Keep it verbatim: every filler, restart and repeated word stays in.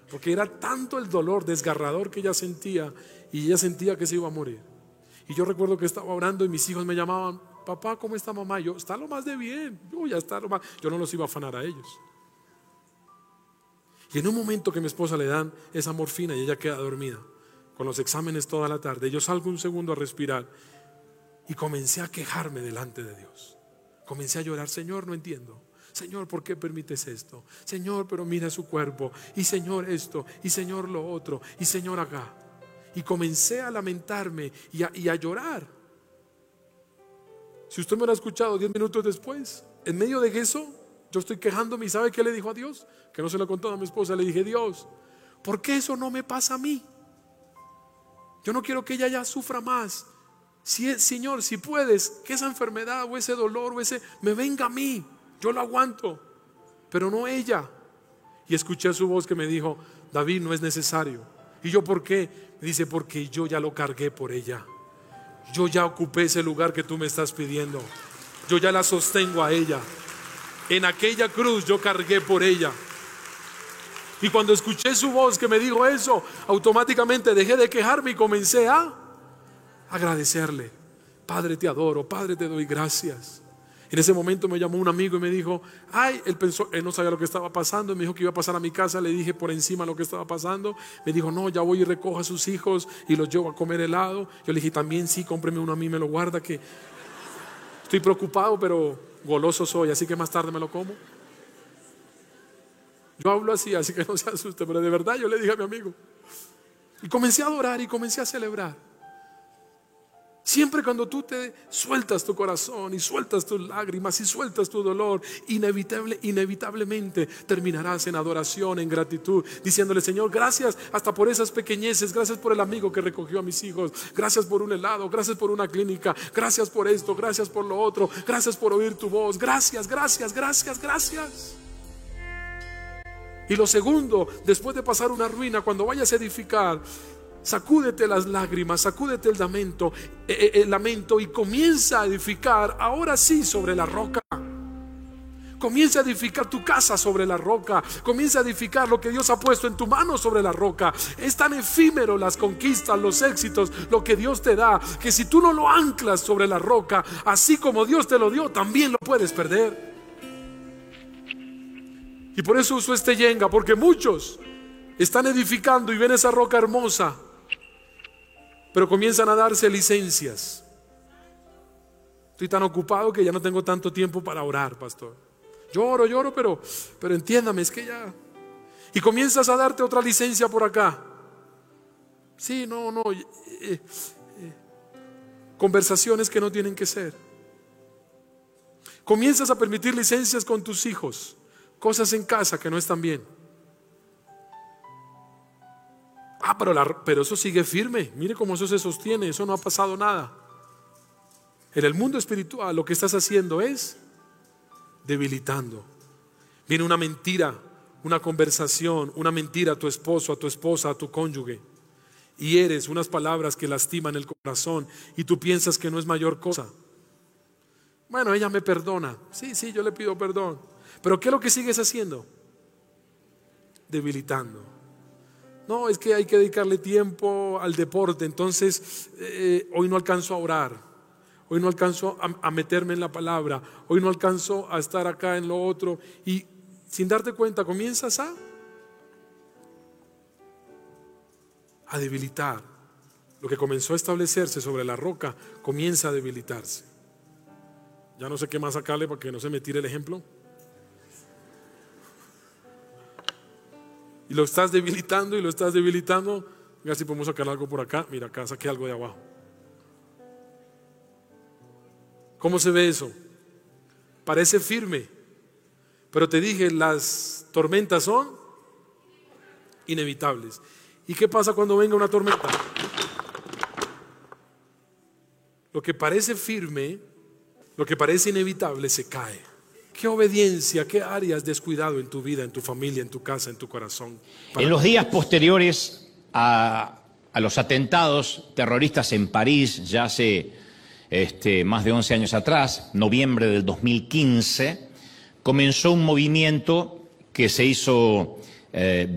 porque era tanto el dolor desgarrador que ella sentía, y ella sentía que se iba a morir. Y yo recuerdo que estaba orando y mis hijos me llamaban: papá, ¿cómo está mamá? Y yo: está lo más de bien. Yo ya está lo más. Yo no los iba a afanar a ellos. Y en un momento que mi esposa le dan esa morfina y ella queda dormida, con los exámenes toda la tarde, yo salgo un segundo a respirar y comencé a quejarme delante de Dios. Comencé a llorar: Señor, no entiendo. Señor, ¿por qué permites esto? Señor, pero mira su cuerpo. Y Señor esto, y Señor lo otro, y Señor acá. Y comencé a lamentarme y a, y a llorar. Si usted me lo ha escuchado diez minutos después, en medio de eso, yo estoy quejándome. ¿Y sabe qué le dijo a Dios? Que no se lo he contado a mi esposa. Le dije: Dios, ¿por qué eso no me pasa a mí? Yo no quiero que ella ya sufra más. Si, Señor, si puedes, que esa enfermedad o ese dolor o ese me venga a mí. Yo lo aguanto, pero no ella. Y escuché su voz que me dijo: David, no es necesario. Y yo: ¿por qué? Me dice: porque yo ya lo cargué por ella. Yo ya ocupé ese lugar que tú me estás pidiendo. Yo ya la sostengo a ella. En aquella cruz yo cargué por ella. Y cuando escuché su voz que me dijo eso, automáticamente dejé de quejarme y comencé a agradecerle. Padre, te adoro. Padre, te doy gracias. En ese momento me llamó un amigo y me dijo: ay, él pensó, él no sabía lo que estaba pasando. Me dijo que iba a pasar a mi casa. Le dije por encima lo que estaba pasando. Me dijo: no, ya voy y recojo a sus hijos y los llevo a comer helado. Yo le dije: también sí, cómpreme uno a mí, me lo guarda, que estoy preocupado, pero goloso soy, así que más tarde me lo como. Yo hablo así, así que no se asuste, pero de verdad yo le dije a mi amigo. Y comencé a adorar y comencé a celebrar. Siempre cuando tú te sueltas tu corazón y sueltas tus lágrimas y sueltas tu dolor, inevitable, inevitablemente terminarás en adoración, en gratitud, diciéndole: Señor, gracias hasta por esas pequeñeces. Gracias por el amigo que recogió a mis hijos. Gracias por un helado, gracias por una clínica. Gracias por esto, gracias por lo otro. Gracias por oír tu voz. Gracias, gracias, gracias, gracias. Y lo segundo, después de pasar una ruina, cuando vayas a edificar, sacúdete las lágrimas, sacúdete el lamento, eh, el lamento y comienza a edificar ahora sí sobre la roca. Comienza a edificar tu casa sobre la roca. Comienza a edificar lo que Dios ha puesto en tu mano sobre la roca. Es tan efímero las conquistas, los éxitos, lo que Dios te da, que si tú no lo anclas sobre la roca, así como Dios te lo dio, también lo puedes perder. Y por eso uso este yenga, porque muchos están edificando y ven esa roca hermosa, pero comienzan a darse licencias. Estoy tan ocupado que ya no tengo tanto tiempo para orar, pastor. Lloro, lloro, pero, pero entiéndame, es que ya. Y comienzas a darte otra licencia por acá. Sí, no, no. Eh, eh, conversaciones que no tienen que ser. Comienzas a permitir licencias con tus hijos. Cosas en casa que no están bien. Ah, pero, la, pero eso sigue firme. Mire cómo eso se sostiene. Eso no ha pasado nada. En el mundo espiritual lo que estás haciendo es debilitando. Viene una mentira, una conversación, una mentira a tu esposo, a tu esposa, a tu cónyuge, y eres unas palabras que lastiman el corazón y tú piensas que no es mayor cosa. Bueno, ella me perdona. Sí, sí, yo le pido perdón. Pero ¿qué es lo que sigues haciendo? Debilitando. No, es que hay que dedicarle tiempo al deporte. Entonces eh, hoy no alcanzo a orar. Hoy no alcanzo a, a meterme en la palabra. Hoy no alcanzo a estar acá en lo otro. Y sin darte cuenta comienzas a a debilitar. Lo que comenzó a establecerse sobre la roca comienza a debilitarse. Ya no sé qué más sacarle para que no se me tire el ejemplo. Y lo estás debilitando y lo estás debilitando. Mira si podemos sacar algo por acá. Mira, acá saqué algo de abajo. ¿Cómo se ve eso? Parece firme. Pero te dije, las tormentas son inevitables. ¿Y qué pasa cuando venga una tormenta? Lo que parece firme, lo que parece inevitable, se cae. ¿Qué obediencia, qué áreas descuidado en tu vida, en tu familia, en tu casa, en tu corazón? En los días posteriores a, a los atentados terroristas en París, ya hace este, más de once años atrás, noviembre del dos mil quince, comenzó un movimiento que se hizo eh,